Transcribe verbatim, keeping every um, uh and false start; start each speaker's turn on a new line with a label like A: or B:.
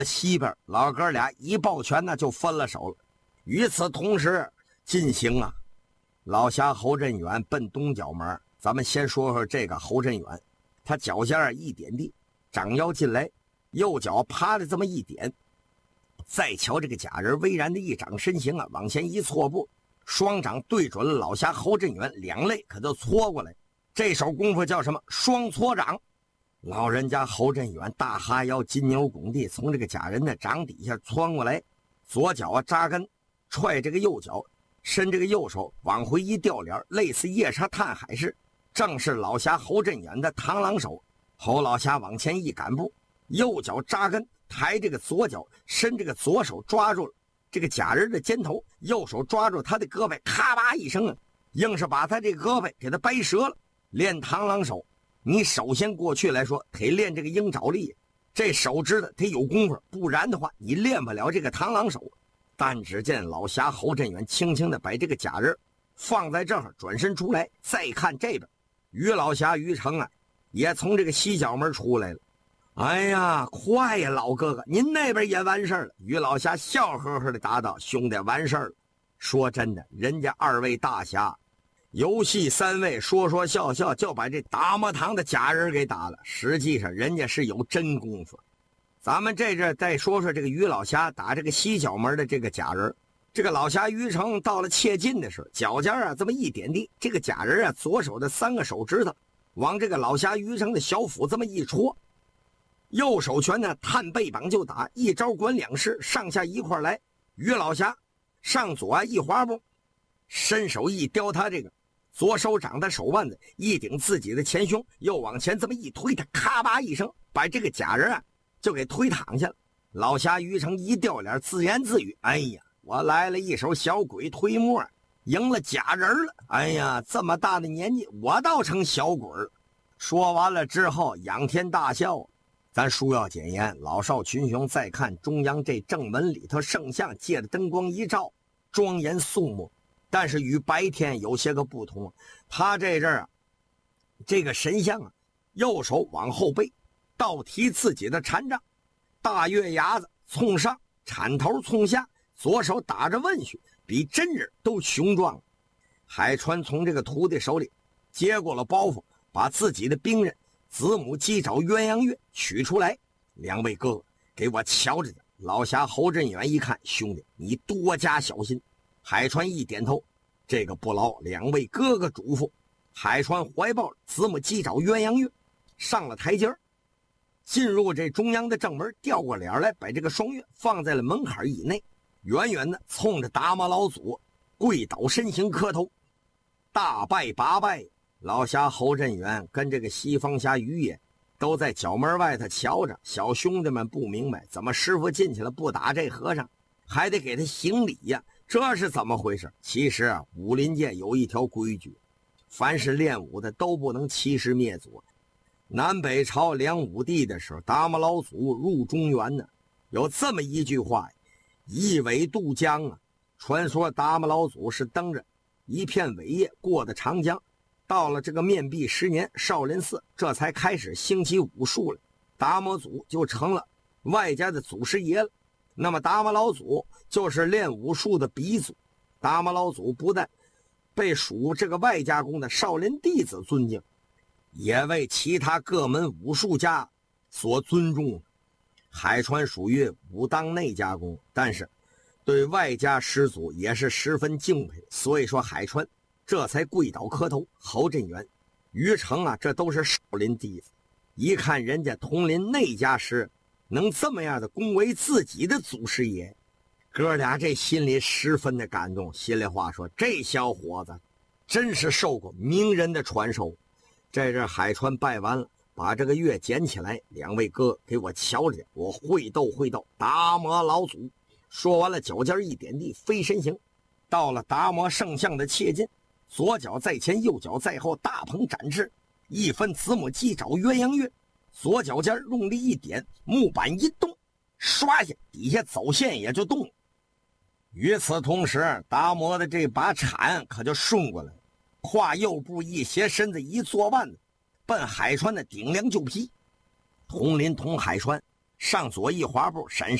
A: 西边老哥俩一抱拳呢就分了手了。与此同时进行啊，老侠侯振远奔东角门。咱们先说说这个侯振远，他脚尖一点地，掌腰进来，右脚趴的这么一点，再瞧这个假人巍然的一掌身形啊，往前一错步，双掌对准了老侠侯振远两肋，可就搓过来。这手功夫叫什么？双搓掌。老人家侯振远大哈腰金牛拱地，从这个假人的掌底下窜过来，左脚啊扎根，踹这个右脚，伸这个右手往回一掉脸，类似夜叉探海式，正是老侠侯振远的螳螂手。侯老侠往前一赶步，右脚扎根，抬这个左脚，伸这个左手抓住了这个假人的肩头，右手抓住他的胳膊，咔吧一声啊，硬是把他这个胳膊给他掰折了。练螳螂手，你首先过去来说得练这个鹰爪力，这手指头得有功夫，不然的话你练不了这个螳螂手。但只见老侠侯振远轻轻的把这个假人放在这儿，转身出来，再看这边于老侠于成啊也从这个西角门出来了。哎呀，快呀老哥哥，您那边也完事儿了。于老侠笑呵呵的答道：兄弟，完事儿了。说真的，人家二位大侠游戏三位说说笑笑就把这达摩堂的假人给打了，实际上人家是有真功夫。咱们这阵再说说这个于老侠打这个西角门的这个假人。这个老侠于成到了切近的时候，脚尖啊这么一点地，这个假人啊左手的三个手指头往这个老侠于成的小腹这么一戳，右手拳呢探背膀就打，一招管两式，上下一块来。于老侠上左啊一滑步，伸手一叼他这个左手掌的手腕子，一顶自己的前胸，又往前这么一推，他咔吧一声把这个假人啊就给推躺下了。老侠于成一掉脸，自言自语：哎呀，我来了一手小鬼推磨，赢了假人了。哎呀，这么大的年纪我倒成小鬼了。说完了之后仰天大笑。咱书要简言，老少群雄再看中央这正门里头圣像，借着灯光一照，庄严肃穆，但是与白天有些个不同。他这阵儿啊，这个神像啊，右手往后背，倒提自己的禅杖，大月牙子冲上，铲头冲下，左手打着问讯，比真人都雄壮。海川从这个徒弟手里接过了包袱，把自己的兵刃子母鸡爪鸳鸯月取出来。两位哥哥，给我瞧着点。老侠侯振远一看，兄弟你多加小心。海川一点头，这个不劳两位哥哥嘱咐。海川怀抱子母鸡爪鸳鸯月上了台阶儿，进入这中央的正门，掉过脸来，把这个双月放在了门槛以内，远远的冲着达摩老祖跪倒身形磕头，大拜八拜。老侠侯振远跟这个西方侠于野都在角门外头瞧着，小兄弟们不明白，怎么师傅进去了不打这和尚，还得给他行礼呀？这是怎么回事？其实啊，武林界有一条规矩，凡是练武的都不能欺师灭祖。南北朝梁武帝的时候，达摩老祖入中原呢，有这么一句话：一苇渡江啊。传说达摩老祖是蹬着一片苇叶过的长江，到了这个面壁十年，少林寺这才开始兴起武术了，达摩祖就成了外家的祖师爷了。那么达摩老祖就是练武术的鼻祖。达摩老祖不但被属这个外家公的少林弟子尊敬，也为其他各门武术家所尊重。海川属于武当内家公，但是对外家师祖也是十分敬佩，所以说海川这才跪倒磕头。侯振远、于成啊，这都是少林弟子，一看人家统领内家师能这么样的恭维自己的祖师爷，哥俩这心里十分的感动。心里话说，这小伙子真是受过名人的传授。这阵海川拜完了，把这个月捡起来，两位哥给我瞧着，我会斗会斗达摩老祖。说完了，脚尖一点地，飞身形到了达摩圣像的切近，左脚在前，右脚在后，大鹏展翅，一分子母鸡爪鸳鸯月，左脚尖用力一点，木板一动，刷下底下走线也就动了。与此同时，达摩的这把铲可就顺过来，跨右步一斜身子一坐腕子，奔海川的顶梁就劈。统领同海川上左一滑步，闪